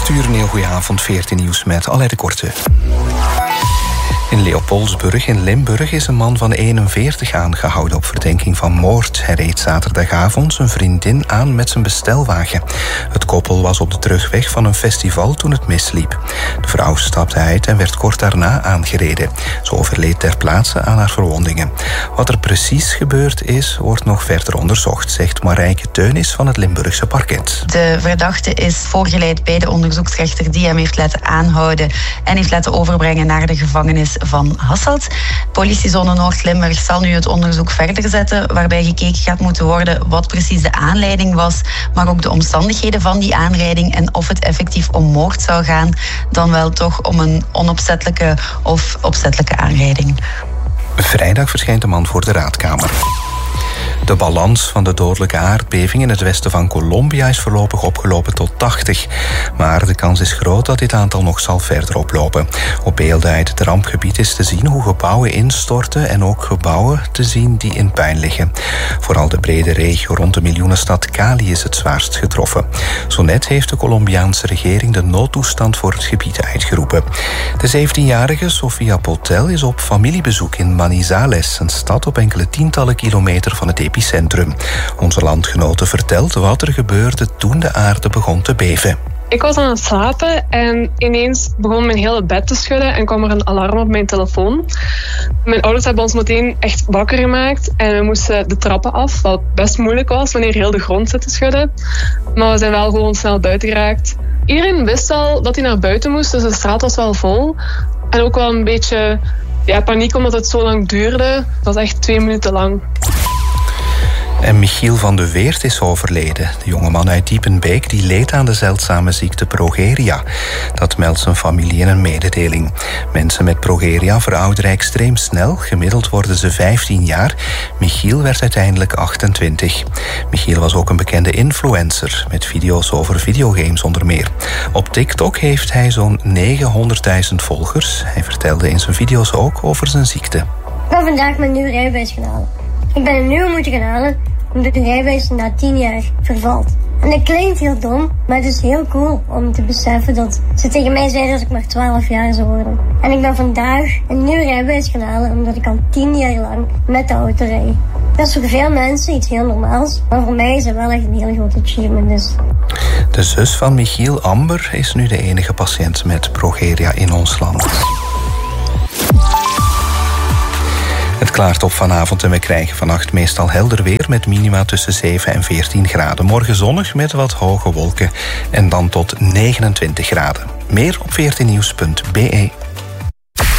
8:00, een heel goede avond, 14 nieuws met Aleid de Korte. In Leopoldsburg in Limburg is een man van 41 aangehouden op verdenking van moord. Hij reed zaterdagavond zijn vriendin aan met zijn bestelwagen. Het koppel was op de terugweg van een festival toen het misliep. De vrouw stapte uit en werd kort daarna aangereden. Ze overleed ter plaatse aan haar verwondingen. Wat er precies gebeurd is, wordt nog verder onderzocht, zegt Marijke Teunis van het Limburgse parket. De verdachte is voorgeleid bij de onderzoeksrechter die hem heeft laten aanhouden en heeft laten overbrengen naar de gevangenis van Hasselt. Politiezone Noord-Limburg zal nu het onderzoek verder zetten, waarbij gekeken gaat moeten worden wat precies de aanleiding was, maar ook de omstandigheden van die aanrijding en of het effectief om moord zou gaan, dan wel toch om een onopzettelijke of opzettelijke aanrijding. Vrijdag verschijnt de man voor de raadkamer. De balans van de dodelijke aardbeving in het westen van Colombia is voorlopig opgelopen tot 80. Maar de kans is groot dat dit aantal nog zal verder oplopen. Op beelden uit het rampgebied is te zien hoe gebouwen instorten en ook gebouwen te zien die in puin liggen. Vooral de brede regio rond de miljoenenstad Cali is het zwaarst getroffen. Zo net heeft de Colombiaanse regering de noodtoestand voor het gebied uitgeroepen. De 17-jarige Sofia Potel is op familiebezoek in Manizales, een stad op enkele tientallen kilometer van het epicentrum. Onze landgenote vertelt wat er gebeurde toen de aarde begon te beven. Ik was aan het slapen en ineens begon mijn hele bed te schudden en kwam er een alarm op mijn telefoon. Mijn ouders hebben ons meteen echt wakker gemaakt en we moesten de trappen af, wat best moeilijk was wanneer heel de grond zit te schudden. Maar we zijn wel gewoon snel buiten geraakt. Iedereen wist al dat hij naar buiten moest, dus de straat was wel vol. En ook wel een beetje paniek omdat het zo lang duurde. Het was echt 2 minuten lang. En Michiel van de Weert is overleden. De jongeman uit Diepenbeek die leed aan de zeldzame ziekte progeria. Dat meldt zijn familie in een mededeling. Mensen met progeria verouderen extreem snel. Gemiddeld worden ze 15 jaar. Michiel werd uiteindelijk 28. Michiel was ook een bekende influencer met video's over videogames onder meer. Op TikTok heeft hij zo'n 900.000 volgers. Hij vertelde in zijn video's ook over zijn ziekte. Ik ben vandaag mijn nieuwe rijbewijs gaan halen. Ik ben een nieuwe moeten gaan halen, omdat de rijbewijs na 10 jaar vervalt. En dat klinkt heel dom, maar het is heel cool om te beseffen dat ze tegen mij zeiden dat ik maar 12 jaar zou worden. En ik ben vandaag een nieuwe rijbewijs gaan halen, omdat ik al 10 jaar lang met de auto rijd. Dat is voor veel mensen iets heel normaals, maar voor mij is het wel echt een heel groot achievement. Dus. De zus van Michiel, Amber, is nu de enige patiënt met progeria in ons land. Het klaart op vanavond en we krijgen vannacht meestal helder weer met minima tussen 7 en 14 graden. Morgen zonnig met wat hoge wolken en dan tot 29 graden. Meer op 14nieuws.be.